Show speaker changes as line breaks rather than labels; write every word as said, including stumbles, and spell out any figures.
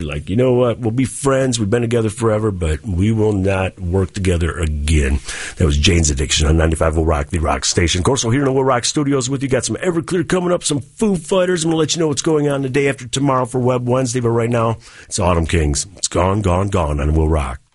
like, you know what? We'll be friends. We've been together forever, but we will not work together again. That was Jane's Addiction on ninety-five Will Rock, the rock station. Corso here in the Will Rock Studios with you. Got some Everclear coming up, some Foo Fighters. I'm going to let you know what's going on the day after tomorrow for Web Wednesday, but right now, it's Autumn Kings. It's gone, gone, gone on Will Rock.